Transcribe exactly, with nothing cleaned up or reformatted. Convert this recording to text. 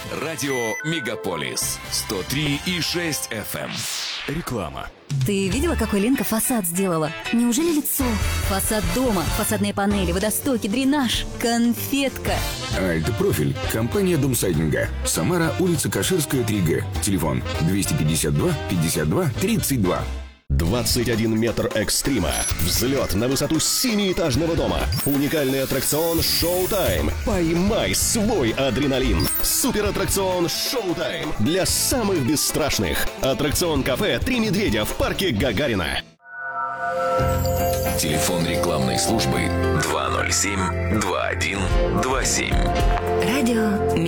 Радио Мегаполис сто три и шесть эф эм. Реклама. Ты видела, какой Ленка фасад сделала? Неужели лицо? Фасад дома, фасадные панели, водостоки, дренаж. Конфетка. Альт-профиль. Компания Домсайдинга. Самара, улица Каширская, три Г. Телефон двести пятьдесят два пятьдесят два тридцать два. двадцать один метр экстрима. Взлет на высоту семиэтажного дома. Уникальный аттракцион «Шоу-тайм». Поймай свой адреналин. Суператтракцион «Шоу-тайм» для самых бесстрашных. Аттракцион кафе «Три медведя» в парке Гагарина. Телефон рекламной службы два ноль семь два один два семь. Радио